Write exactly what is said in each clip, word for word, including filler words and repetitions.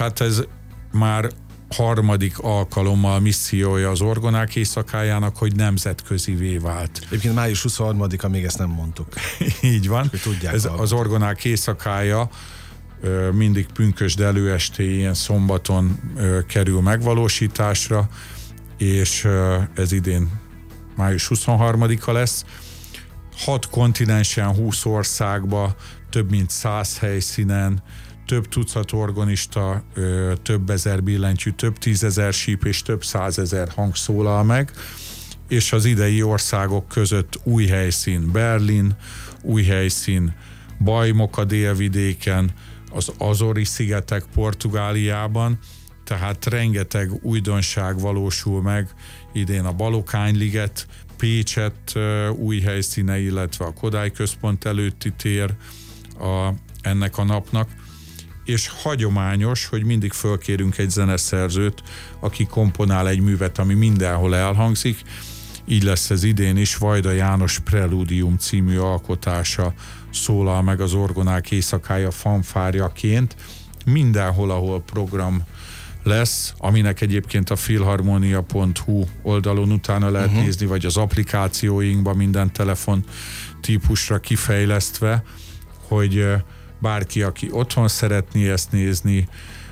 hát ez már harmadik alkalommal missziója az Orgonák éjszakájának, hogy nemzetközivé vált. Egyébként május huszonharmadika, még ezt nem mondtuk. Így van. Ez hallgatni. az Orgonák éjszakája mindig pünkösd előestéjén szombaton kerül megvalósításra, és ez idén május huszonharmadika lesz. Hat kontinensen, húsz országba, több mint száz helyszínen, több tucat orgonista, több ezer billentyű, több tízezer síp és több százezer hang szólal meg, és az idei országok között új helyszín Berlin, új helyszín Bajmok a délvidéken, az Azori-szigetek Portugáliában, tehát rengeteg újdonság valósul meg idén a Balokány-liget, Pécset új helyszíne, illetve a Kodály Központ előtti tér a, ennek a napnak, és hagyományos, hogy mindig fölkérünk egy zeneszerzőt, aki komponál egy művet, ami mindenhol elhangzik. Így lesz ez idén is. Vajda János Preludium című alkotása szólal meg az Orgonák éjszakája fanfárjaként. Mindenhol, ahol program lesz, aminek egyébként a filharmonia pont hu oldalon utána lehet uh-huh. nézni, vagy az applikációinkban minden telefon típusra kifejlesztve, hogy bárki, aki otthon szeretné ezt nézni,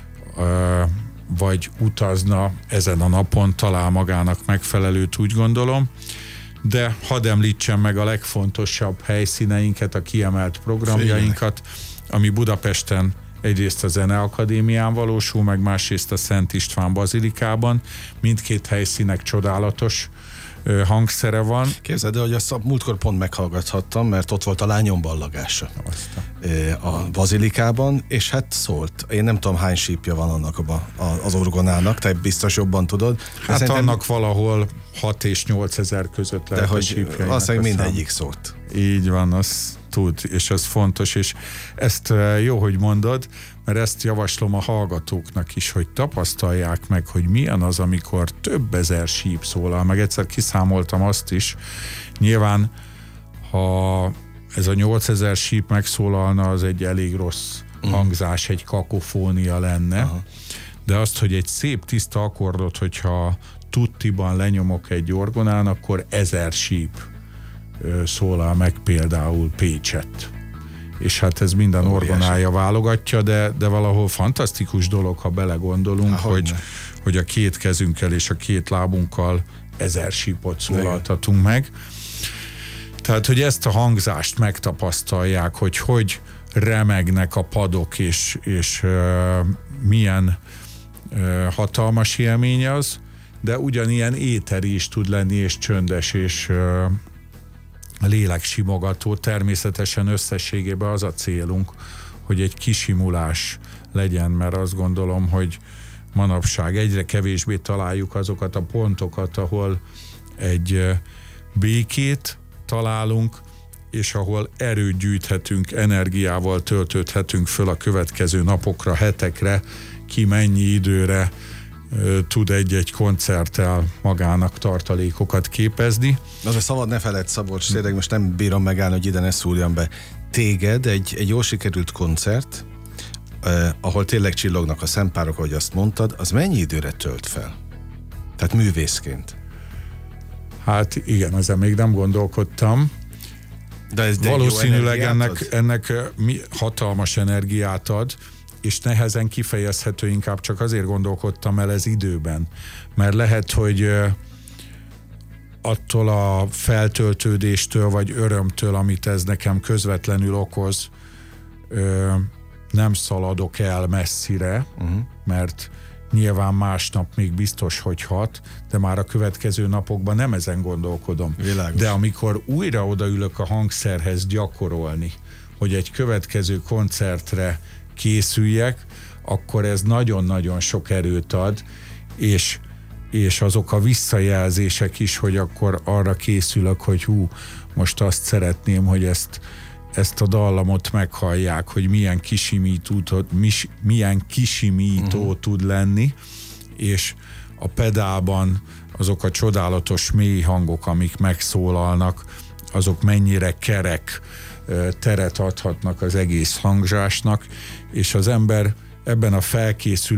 vagy utazna ezen a napon, talál magának megfelelőt, úgy gondolom. De hadd említsem meg a legfontosabb helyszíneinket, a kiemelt programjainkat, ami Budapesten egyrészt a Zeneakadémián valósul, meg másrészt a Szent István Bazilikában. Mindkét helyszínek csodálatos hangszere van. Képzeld el, hogy azt múltkor pont meghallgathattam, mert ott volt a Lányom ballagása a Bazilikában, és hát szólt. Én nem tudom, hány sípja van annak a, az orgonának, te biztos jobban tudod. Hát szerintem... annak valahol hat és nyolc ezer között lehet. De hogy valószínűleg mindegyik szólt. Így van, az tud, és ez fontos, és ezt jó, hogy mondod, mert ezt javaslom a hallgatóknak is, hogy tapasztalják meg, hogy milyen az, amikor több ezer síp szólal, meg egyszer kiszámoltam azt is, nyilván, ha ez a nyolcezer síp megszólalna, az egy elég rossz uh-huh. hangzás, egy kakofónia lenne, uh-huh. de azt, hogy egy szép tiszta akkordot, hogyha tuttiban lenyomok egy orgonán, akkor ezer síp szólal meg például Pécset. És hát ez minden orgonája válogatja, de, de valahol fantasztikus dolog, ha belegondolunk, Há, hogy, hogy a két kezünkkel és a két lábunkkal ezer sípot szólaltatunk meg. Tehát, hogy ezt a hangzást megtapasztalják, hogy hogy remegnek a padok, és, és uh, milyen uh, hatalmas élmény az, de ugyanilyen éteri is tud lenni, és csöndes, és uh, léleksimogató. Természetesen összességében az a célunk, hogy egy kisimulás legyen, mert azt gondolom, hogy manapság egyre kevésbé találjuk azokat a pontokat, ahol egy békét találunk, és ahol erőt gyűjthetünk, energiával töltődhetünk föl a következő napokra, hetekre, ki mennyi időre tud egy-egy koncerttel magának tartalékokat képezni. Azért szabad ne feledd, Szabolcs, tényleg most nem bírom megállni, hogy ide ne szúrjam be. Téged egy, egy jól sikerült koncert, eh, ahol tényleg csillognak a szempárok, ahogy azt mondtad, az mennyi időre tölt fel? Tehát művészként. Hát igen, ezen még nem gondolkodtam. De ez de valószínűleg ennek, ennek mi, hatalmas energiát ad, és nehezen kifejezhető, inkább csak azért gondolkodtam el ez időben. Mert lehet, hogy attól a feltöltődéstől, vagy örömtől, amit ez nekem közvetlenül okoz, nem szaladok el messzire, uh-huh. mert nyilván másnap még biztos, hogy hat, de már a következő napokban nem ezen gondolkodom. Világos. De amikor újra odaülök a hangszerhez gyakorolni, hogy egy következő koncertre készüljek, akkor ez nagyon-nagyon sok erőt ad, és, és azok a visszajelzések is, hogy akkor arra készülök, hogy hú, most azt szeretném, hogy ezt, ezt a dallamot meghallják, hogy milyen kisimító, milyen kisimító uh-huh. tud lenni, és a pedálban azok a csodálatos mély hangok, amik megszólalnak, azok mennyire kerek teret adhatnak az egész hangzásnak, és az ember ebben a felkészülésben